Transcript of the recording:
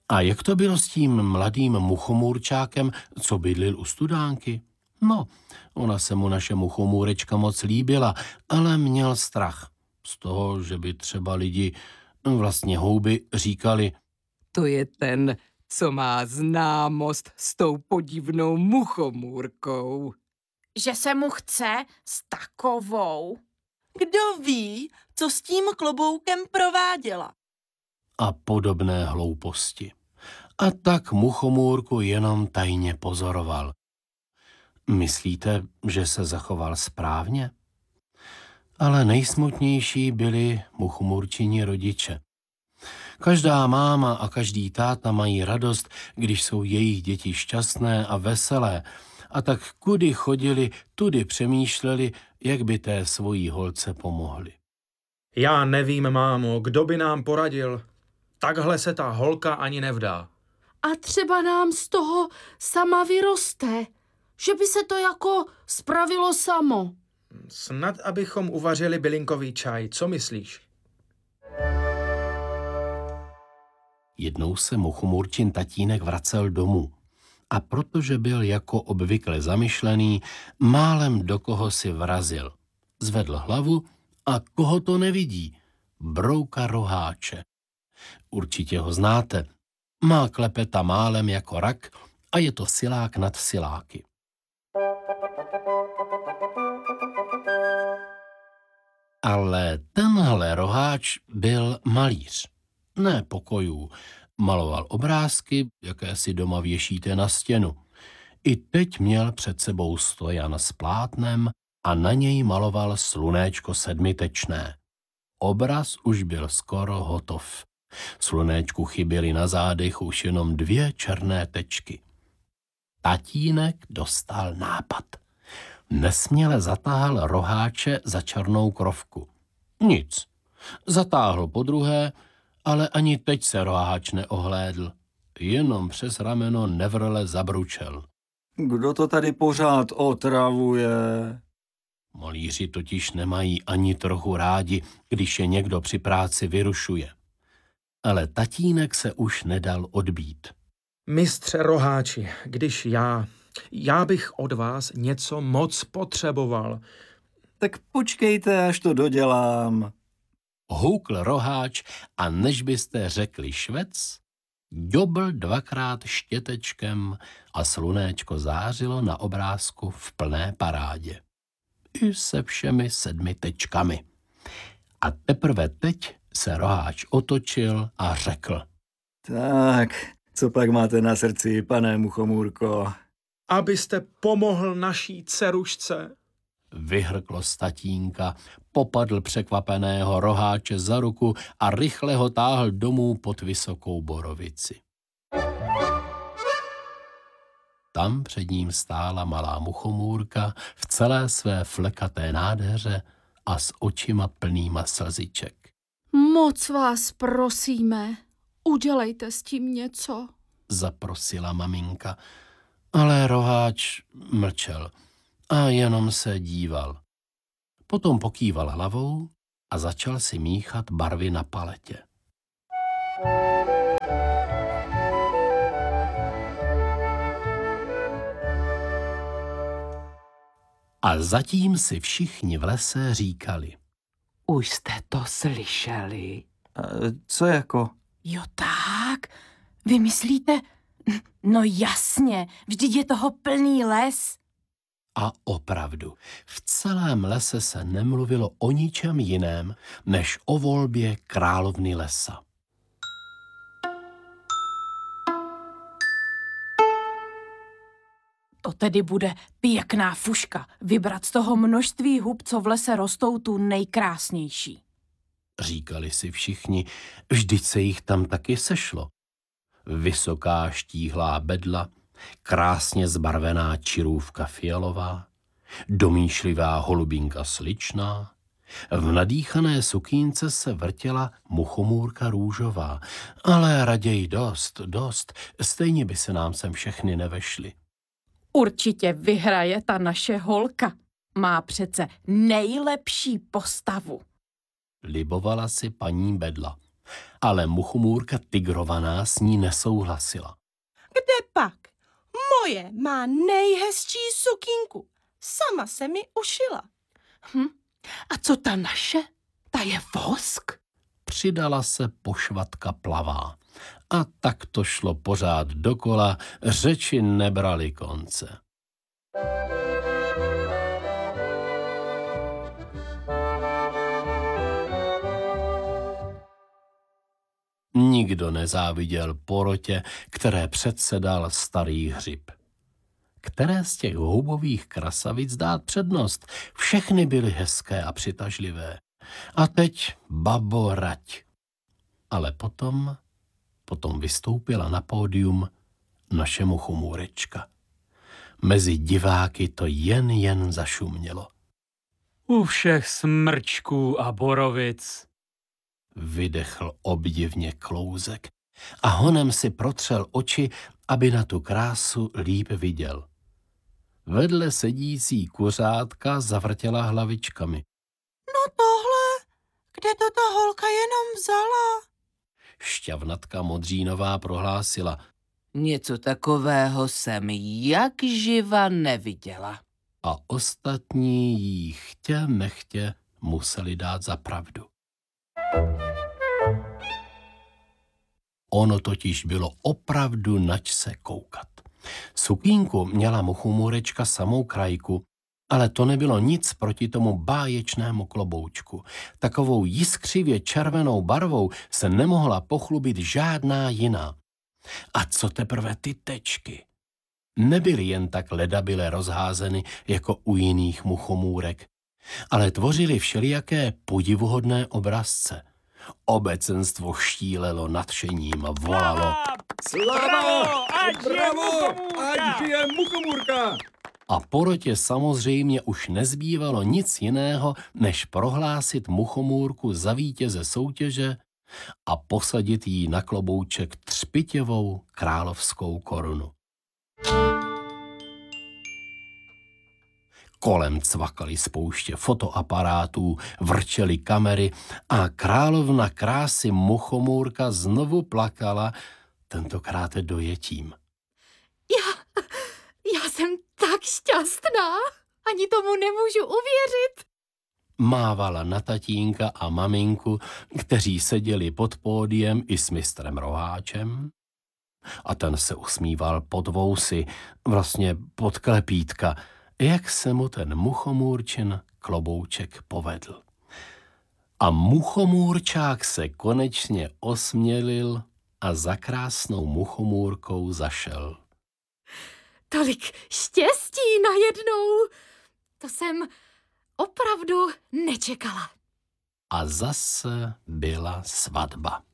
A jak to bylo s tím mladým muchomůrčákem, co bydlil u studánky? No, ona se mu naše muchomůrečka moc líbila, ale měl strach z toho, že by třeba lidi, vlastně houby, říkali: To je ten, co má známost s tou podivnou muchomůrkou. Že se mu chce s takovou. Kdo ví, co s tím kloboukem prováděla? A podobné hlouposti. A tak muchomůrku jenom tajně pozoroval. Myslíte, že se zachoval správně? Ale nejsmutnější byli muchomůrčini rodiče. Každá máma a každý táta mají radost, když jsou jejich děti šťastné a veselé, a tak kudy chodili, tudy přemýšleli, jak by té svojí holce pomohli. Já nevím, mámo, kdo by nám poradil. Takhle se ta holka ani nevdá. A třeba nám z toho sama vyroste, že by se to jako spravilo samo. Snad abychom uvařili bylinkový čaj, co myslíš? Jednou se muchomůrčin tatínek vracel domů a protože byl jako obvykle zamyšlený, málem do koho si vrazil. Zvedl hlavu a koho to nevidí? Brouka Roháče. Určitě ho znáte. Má klepeta málem jako rak a je to silák nad siláky. Ale tenhle Roháč byl malíř. Ne pokojů. Maloval obrázky, jaké si doma věšíte na stěnu. I teď měl před sebou stojan s plátnem a na něj maloval slunéčko sedmitečné. Obraz už byl skoro hotov. Slunéčku chyběly na zádech už jenom 2 černé tečky. Tatínek dostal nápad. Nesměle zatáhl Roháče za černou krovku. Nic. Zatáhl podruhé, ale ani teď se Roháč neohlédl. Jenom přes rameno nevrle zabručel. Kdo to tady pořád otravuje? Malíři totiž nemají ani trochu rádi, když je někdo při práci vyrušuje. Ale tatínek se už nedal odbít. Mistře Roháči, když já bych od vás něco moc potřeboval. Tak počkejte, až to dodělám. Houkl Roháč a než byste řekli švec, ďobl 2krát štětečkem a slunéčko zářilo na obrázku v plné parádě. I se všemi 7 tečkami. A teprve teď se Roháč otočil a řekl: Tak, co pak máte na srdci, pane muchomůrko? Abyste pomohl naší dcerušce. Vyhrklo z tatínka, popadl překvapeného Roháče za ruku a rychle ho táhl domů pod vysokou borovici. Tam před ním stála malá muchomůrka v celé své flekaté nádheře a s očima plnýma slziček. Moc vás prosíme, udělejte s tím něco, zaprosila maminka, ale Roháč mlčel a jenom se díval. Potom pokýval hlavou a začal si míchat barvy na paletě. A zatím si všichni v lese říkali: Už jste to slyšeli? Co jako? Jo tak, vy myslíte? No jasně, vždyť je toho plný les. A opravdu, v celém lese se nemluvilo o ničem jiném, než o volbě královny lesa. To tedy bude pěkná fuška, vybrat z toho množství hub, co v lese rostou, tu nejkrásnější. Říkali si všichni, vždyť se jich tam taky sešlo. Vysoká štíhlá bedla, krásně zbarvená čirůvka fialová, domýšlivá holubinka sličná, v nadýchané sukínce se vrtěla muchomůrka růžová, ale raději dost, stejně by se nám sem všechny nevešly. Určitě vyhraje ta naše holka. Má přece nejlepší postavu. Libovala si paní Bedla. Ale muchomůrka tigrovaná s ní nesouhlasila. Kde pak? Moje má nejhezčí sukínku. Sama se mi ušila. A co ta naše? Ta je vosk? Přidala se pošvatka plavá. A tak to šlo pořád dokola, řeči nebrali konce. Nikdo nezáviděl porotě, které předsedal starý hřib. Které z těch houbových krasavic dát přednost? Všechny byly hezké a přitažlivé. A teď babo rať. Ale potom vystoupila na pódium naše muchomůrečka. Mezi diváky to jen zašumělo. U všech smrčků a borovic, Vydechl obdivně Klouzek a honem si protřel oči, aby na tu krásu líp viděl. Vedle sedící kuřátka zavrtěla hlavičkami. No tohle, kde to ta holka jenom vzala? Šťavnatka Modřínová prohlásila Něco takového jsem jak živa neviděla. a ostatní jí chtě nechtě museli dát za pravdu. Ono totiž bylo opravdu nač se koukat. Sukínku měla muchomůrečka samou krajku, ale to nebylo nic proti tomu báječnému kloboučku. Takovou jiskřivě červenou barvou se nemohla pochlubit žádná jiná. A co teprve ty tečky? Nebyly jen tak ledabyle rozházeny jako u jiných muchomůrek, ale tvořily všelijaké podivuhodné obrazce. Obecenstvo štílelo nadšením a volalo Slava! Bravo! Ať žije muchomůrka! a porotě samozřejmě už nezbývalo nic jiného, než prohlásit muchomůrku za vítěze soutěže a posadit jí na klobouček třpitěvou královskou korunu. Kolem cvakaly spouště fotoaparátů, vrčely kamery a královna krásy muchomůrka znovu plakala, tentokrát dojetím. Já jsem tak šťastná. Ani tomu nemůžu uvěřit. Mávala na tatínka a maminku, kteří seděli pod pódiem i s mistrem Roháčem. A ten se usmíval pod vousy, vlastně pod klepítka, jak se mu ten muchomůrčin klobouček povedl. A muchomůrčák se konečně osmělil a za krásnou muchomůrkou zašel. Tolik štěstí najednou. To jsem opravdu nečekala. A zase byla svatba.